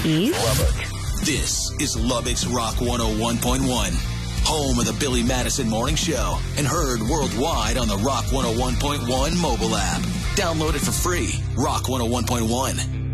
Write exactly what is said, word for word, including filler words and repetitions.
Keys. This is Lubbock's Rock one oh one point one, home of the Billy Madison Morning Show, and heard worldwide on the Rock one oh one point one mobile app. Download it for free. Rock one oh one point one.